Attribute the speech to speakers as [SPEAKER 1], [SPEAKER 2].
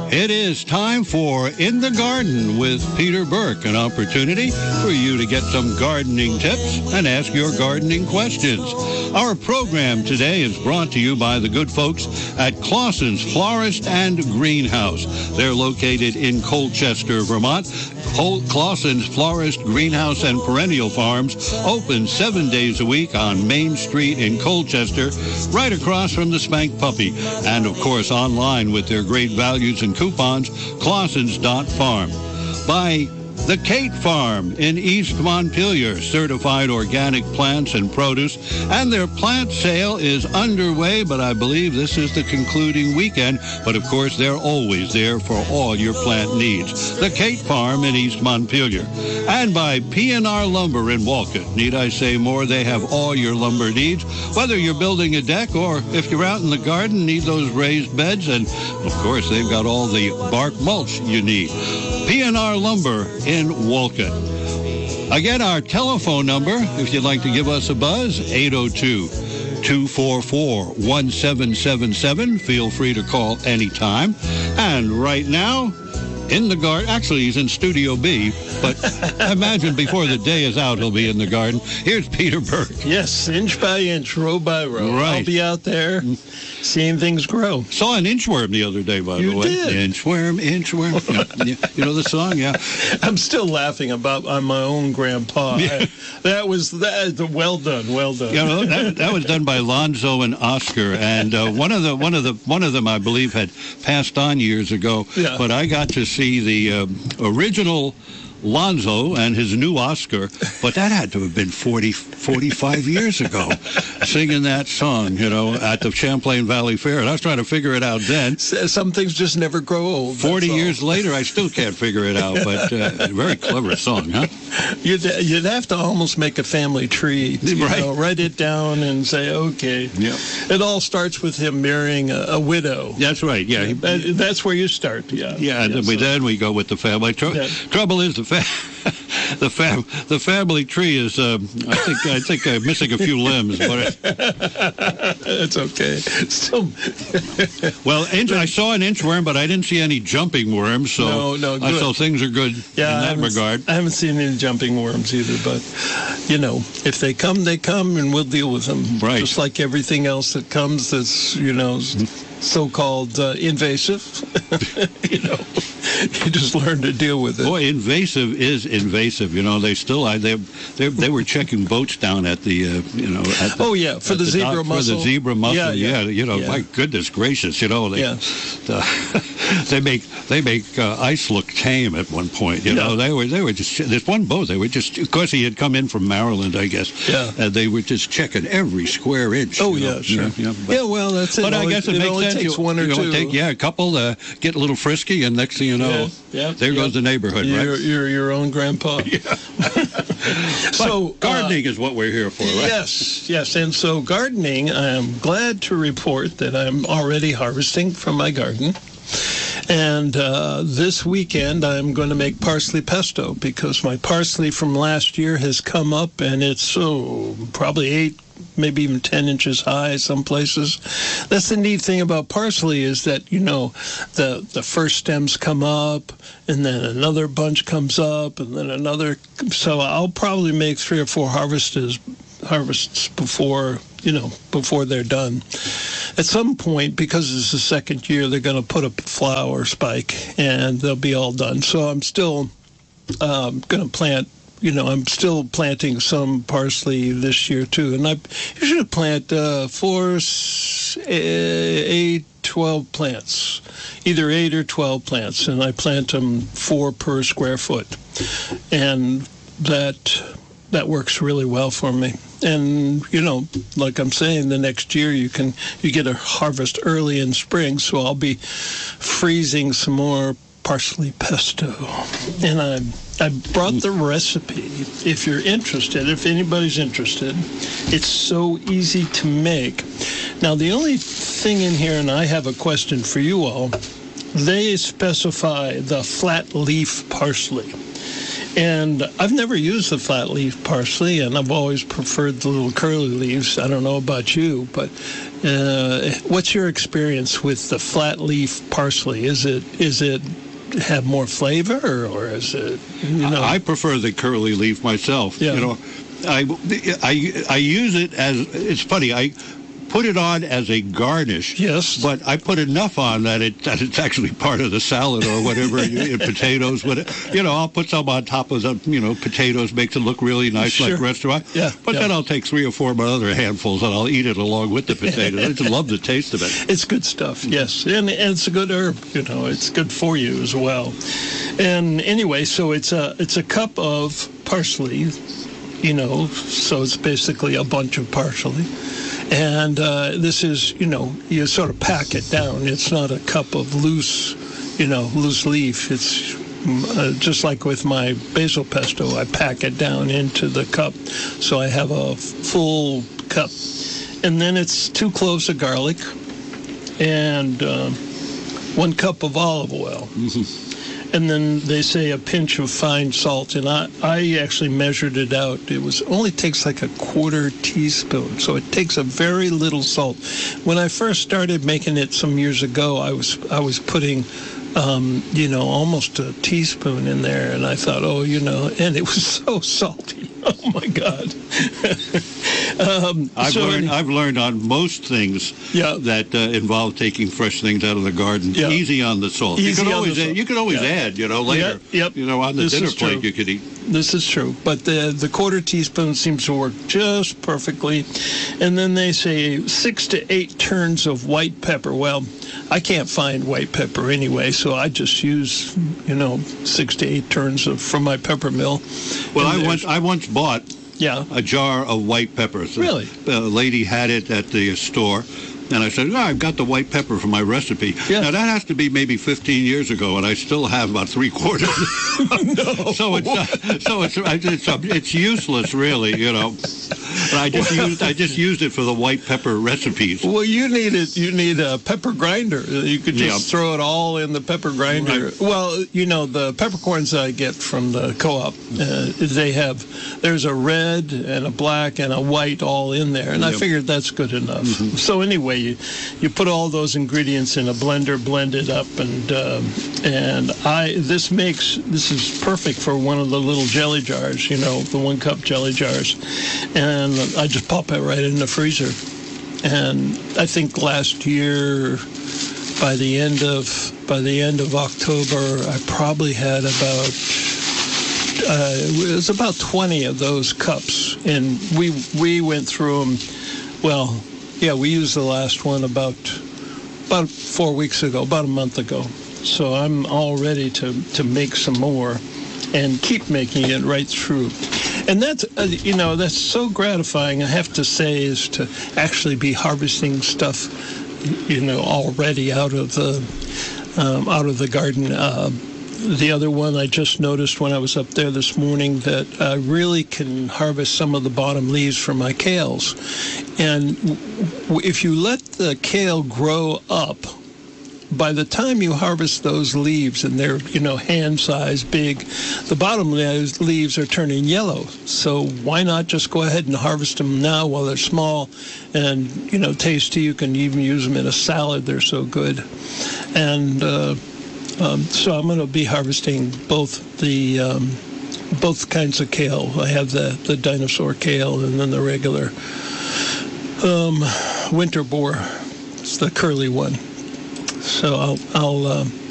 [SPEAKER 1] It is time for In the Garden with Peter Burke, an opportunity for you to get some gardening tips and ask your gardening questions. Our program today is brought to you by the good folks at Clausen's Florist and Greenhouse. They're located in Colchester, Vermont. Clausen's Florist, Greenhouse, and Perennial Farms open 7 days a week on Main Street in Colchester, right across from the Spank Puppy. And, of course, online with their great values and coupons, Clausens.farm. By The Kate Farm in East Montpelier, certified organic plants and produce. And their plant sale is underway, but I believe this is the concluding weekend. But, of course, they're always there for all your plant needs. The Kate Farm in East Montpelier. And by P&R Lumber in Walcott. Need I say more? They have all your lumber needs, whether you're building a deck or if you're out in the garden, need those raised beds. And, of course, they've got all the bark mulch you need. P&R Lumber in Walcott. Again, our telephone number, if you'd like to give us a buzz, 802-244-1777. Feel free to call anytime. And right now, in the garden, actually he's in Studio B, but imagine before the day is out, he'll be in the garden. Here's Peter Burke.
[SPEAKER 2] Yes, inch by inch, row by row.
[SPEAKER 1] Right.
[SPEAKER 2] I'll be out there seeing things grow.
[SPEAKER 1] Saw an inchworm the other day, by the way.
[SPEAKER 2] You did?
[SPEAKER 1] Inchworm. Yeah. You know the song, yeah?
[SPEAKER 2] I'm still laughing about on my own grandpa.
[SPEAKER 1] Yeah.
[SPEAKER 2] That was well done.
[SPEAKER 1] You know, that was done by Lonzo and Oscar, and one of them, I believe, had passed on years ago.
[SPEAKER 2] Yeah.
[SPEAKER 1] But I got to see the original Lonzo and his new Oscar, but that had to have been 45 years ago, singing that song, you know, at the Champlain Valley Fair. And I was trying to figure it out then.
[SPEAKER 2] Some things just never grow old.
[SPEAKER 1] 40 years later, I still can't figure it out, but very clever song, huh?
[SPEAKER 2] You'd have to almost make a family tree,
[SPEAKER 1] Right.
[SPEAKER 2] Write it down and say, okay.
[SPEAKER 1] Yeah.
[SPEAKER 2] It all starts with him marrying a widow.
[SPEAKER 1] That's right, yeah.
[SPEAKER 2] That's where you start, yeah.
[SPEAKER 1] Yeah, and then we go with the family. Trouble is, the family tree is, I think I'm missing a few limbs, but
[SPEAKER 2] it's okay. Still,
[SPEAKER 1] well, I saw an inchworm, but I didn't see any jumping worms, so
[SPEAKER 2] no, good.
[SPEAKER 1] So things are good in that regard.
[SPEAKER 2] I haven't seen any jumping worms either, but if they come, they come, and we'll deal with them.
[SPEAKER 1] Right.
[SPEAKER 2] Just like everything else that comes that's so-called invasive. You just learn to deal with it.
[SPEAKER 1] Boy, invasive is invasive. You know, they were checking boats down at the
[SPEAKER 2] for the zebra mussel.
[SPEAKER 1] For the zebra mussel,
[SPEAKER 2] yeah.
[SPEAKER 1] My goodness gracious, they make ice look tame at one point. You know, they were just, there's one boat, they were just, of course he had come in from Maryland, I guess.
[SPEAKER 2] Yeah.
[SPEAKER 1] They were just checking every square inch.
[SPEAKER 2] Oh, yeah, sure.
[SPEAKER 1] But
[SPEAKER 2] that's it.
[SPEAKER 1] But I guess it makes
[SPEAKER 2] only
[SPEAKER 1] sense.
[SPEAKER 2] Takes one or two.
[SPEAKER 1] A couple get a little frisky, and next thing you know, there goes the neighborhood, right?
[SPEAKER 2] You're your own grandpa.
[SPEAKER 1] Yeah. So gardening is what we're here for, right?
[SPEAKER 2] Yes. And so gardening, I'm glad to report that I'm already harvesting from my garden. And this weekend, I'm going to make parsley pesto because my parsley from last year has come up, and it's probably 8, maybe even 10 inches high some places. That's the neat thing about parsley is that, the first stems come up, and then another bunch comes up, and then another. So I'll probably make 3 or 4 harvests before they're done. At some point, because it's the second year, they're going to put a flower spike, and they'll be all done. So I'm still going to plant. I'm still planting some parsley this year, too. And I usually plant 12 plants, either 8 or 12 plants. And I plant them 4 per square foot. And that works really well for me. And, like I'm saying, the next year you get a harvest early in spring. So I'll be freezing some more parsley pesto. And I brought the recipe. If you're interested, if anybody's interested, it's so easy to make. Now, the only thing in here, and I have a question for you all, they specify the flat leaf parsley. And I've never used the flat leaf parsley, and I've always preferred the little curly leaves. I don't know about you, but what's your experience with the flat leaf parsley? Is it have more flavor, or is it,
[SPEAKER 1] I prefer the curly leaf myself.
[SPEAKER 2] Yeah.
[SPEAKER 1] I use it as, it's funny, I put it on as a garnish.
[SPEAKER 2] Yes.
[SPEAKER 1] But I put enough on that it's actually part of the salad or whatever, potatoes. I'll put some on top of the, potatoes, makes it look really nice,
[SPEAKER 2] Sure.
[SPEAKER 1] like restaurant.
[SPEAKER 2] Yeah.
[SPEAKER 1] But then I'll take 3 or 4 other handfuls and I'll eat it along with the potatoes. I just love the taste of it.
[SPEAKER 2] It's good stuff, yes. And it's a good herb, it's good for you as well. And anyway, so it's a cup of parsley, so it's basically a bunch of parsley. And this is, you sort of pack it down. It's not a cup of loose leaf. It's just like with my basil pesto, I pack it down into the cup. So I have a full cup. And then it's 2 cloves of garlic and 1 cup of olive oil. Mm-hmm. And then they say a pinch of fine salt, and I actually measured it out. It only takes like a 1/4 teaspoon, so it takes a very little salt. When I first started making it some years ago, I was putting, almost a teaspoon in there, and I thought, and it was so salty. Oh my God!
[SPEAKER 1] I've learned on most things that involve taking fresh things out of the garden. Yeah. Easy on the salt. You can always add, later.
[SPEAKER 2] Yep.
[SPEAKER 1] On the dinner plate you could eat.
[SPEAKER 2] This is true, but the 1/4 teaspoon seems to work just perfectly. And then they say 6 to 8 turns of white pepper. Well, I can't find white pepper anyway, so I just use 6 to 8 turns from my pepper mill.
[SPEAKER 1] Well, I once bought
[SPEAKER 2] a
[SPEAKER 1] jar of white peppers.
[SPEAKER 2] Really?
[SPEAKER 1] A lady had it at the store, and I said, I've got the white pepper for my recipe.
[SPEAKER 2] Yeah.
[SPEAKER 1] Now, that has to be maybe 15 years ago, and I still have about 3/4.
[SPEAKER 2] No.
[SPEAKER 1] So it's useless, really, But I just used it for the white pepper recipes.
[SPEAKER 2] Well, you need a pepper grinder. You could just throw it all in the pepper grinder. Right. Well, the peppercorns I get from the co-op, there's a red and a black and a white all in there, and I figured that's good enough. Mm-hmm. So anyway, you put all those ingredients in a blender, blend it up, and this is perfect for one of the little jelly jars, the 1-cup jelly jars, and I just pop it right in the freezer. And I think last year, by the end of October, I probably had it was about 20 of those cups, and we went through them. Well, we used the last one about 4 weeks ago, about a month ago. So I'm all ready to make some more and keep making it right through. And that's, that's so gratifying, I have to say, is to actually be harvesting stuff, already out of the garden. The other one I just noticed when I was up there this morning, that I really can harvest some of the bottom leaves from my kales. And if you let the kale grow up, by the time you harvest those leaves, and they're, hand size big, the bottom leaves are turning yellow. So why not just go ahead and harvest them now while they're small and, tasty? You can even use them in a salad. They're so good. And so I'm going to be harvesting both kinds of kale. I have the dinosaur kale and then the regular winter boar. It's the curly one. So I'll